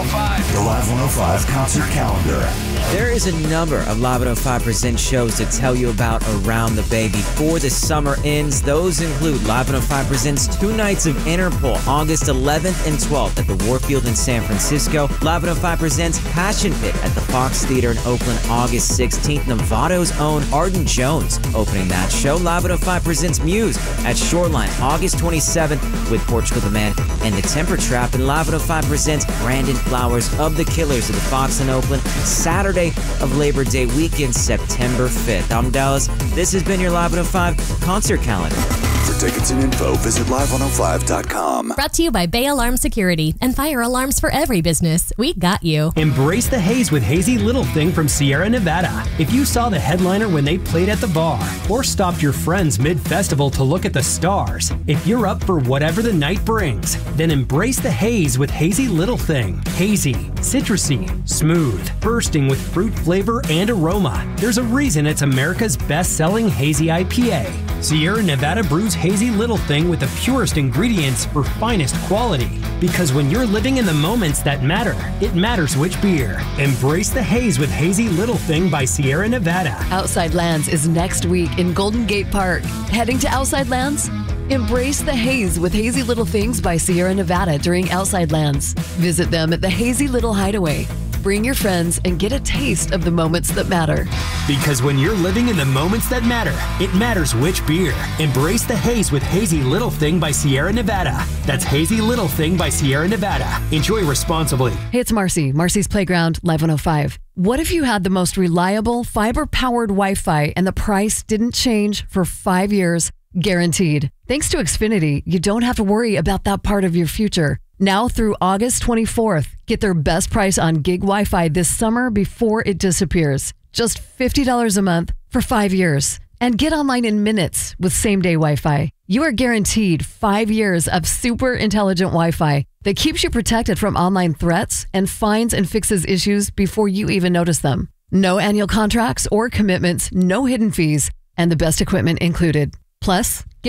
105. The Live 105 concert calendar. There is a number of Live 105 Presents shows to tell you about around the Bay before the summer ends. Those include Live 105 Presents 2 nights of Interpol, August 11th and 12th at the Warfield in San Francisco. Live 105 Presents Passion Pit at the Fox Theater in Oakland, August 16th. Nevada's own Arden Jones opening that show. Live 105 Presents Muse at Shoreline, August 27th with Portugal the Man and the Temper Trap. And Live 105 Presents Brandon Flowers of the Killers at the Fox in Oakland, Saturday of Labor Day weekend, September 5th. I'm Dallas. This has been your Live 105 concert calendar. For tickets and info, visit live105.com. Brought to you by Bay Alarm Security and fire alarms for every business. We got you. Embrace the haze with Hazy Little Thing from Sierra Nevada. If you saw the headliner when they played at the bar or stopped your friends mid-festival to look at the stars, if you're up for whatever the night brings, then embrace the haze with Hazy Little Thing. Hazy, citrusy, smooth, bursting with fruit flavor and aroma. There's a reason it's America's best-selling hazy IPA. Sierra Nevada brews Hazy Little Thing with the purest ingredients for finest quality. Because when you're living in the moments that matter, it matters which beer. Embrace the haze with Hazy Little Thing by Sierra Nevada. Outside Lands is next week in Golden Gate Park. Heading to Outside Lands? Embrace the haze with Hazy Little Things by Sierra Nevada during Outside Lands. Visit them at the Hazy Little Hideaway. Bring your friends and get a taste of the moments that matter. Because when you're living in the moments that matter, it matters which beer. Embrace the haze with Hazy Little Thing by Sierra Nevada. That's Hazy Little Thing by Sierra Nevada. Enjoy responsibly. Hey, it's Marcy. Marcy's Playground, Live 105. What if you had the most reliable fiber-powered Wi-Fi and the price didn't change for 5 years? Guaranteed. Thanks to Xfinity, you don't have to worry about that part of your future. Now through August 24th, get their best price on gig Wi-Fi this summer before it disappears. Just $50 a month for 5 years. And get online in minutes with same-day Wi-Fi. You are guaranteed 5 years of super intelligent Wi-Fi that keeps you protected from online threats and finds and fixes issues before you even notice them. No annual contracts or commitments, no hidden fees, and the best equipment included. Plus,